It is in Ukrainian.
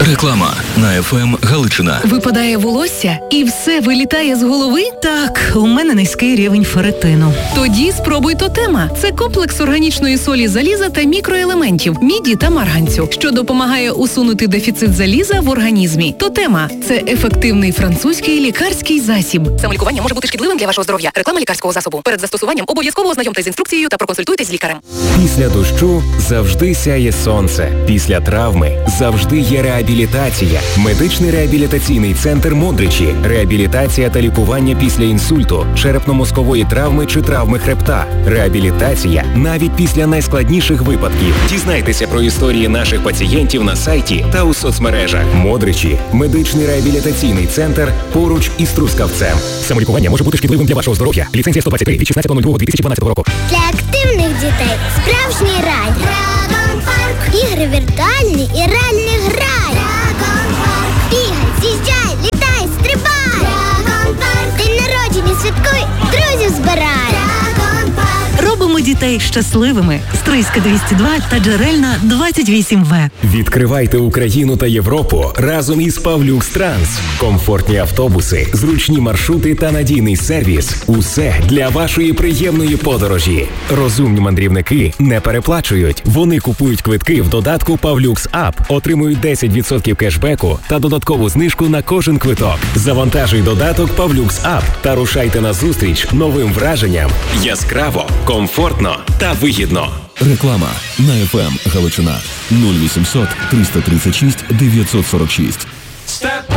Реклама на ФМ Галичина. Випадає волосся і все вилітає з голови? Так, у мене низький рівень ферритину. Тоді спробуй Тотема. Це комплекс органічної солі заліза та мікроелементів, міді та марганцю, що допомагає усунути дефіцит заліза в організмі. Тотема – це ефективний французький лікарський засіб. Самолікування може бути шкідливим для вашого здоров'я. Реклама лікарського засобу. Перед застосуванням обов'язково ознайомтесь з інструкцією та проконсультуйтесь з лікарем. Після дощу завжди сяє сонце. Після травми завжди є реабілітація. Медичний реабілітаційний центр «Модричі». Реабілітація та лікування після інсульту, черепно-мозкової травми чи травми хребта. Реабілітація навіть після найскладніших випадків. Дізнайтеся про історії наших пацієнтів на сайті та у соцмережах. «Модричі» – медичний реабілітаційний центр поруч із Трускавцем. Самолікування може бути шкідливим для вашого здоров'я. Ліцензія 123 від 16.02.2012 року. Для активних дітей справжній рай. Драгон Парк. Ігри віртуальні і реальний грай. Драгон Парк. Бігай, з'їжджай, літай, стрибай. Драгон Парк. День народження святкуй, друзів збирай. Драгон Парк. Робимо дітей щасливими. Стрийська 202 та Джерельна 28В. Відкривайте Україну та Європу разом із Павлюкс Транс. Комфортні автобуси, зручні маршрути та надійний сервіс – усе для вашої приємної подорожі. Розумні мандрівники не переплачують. Вони купують квитки в додатку Павлюкс Ап, отримують 10% кешбеку та додаткову знижку на кожен квиток. Завантажуй додаток Павлюкс Ап та рушайте на зустріч новим враженням. Яскраво, комфортно та вигідно. Реклама на ФМ Галичина. 0800 336 946.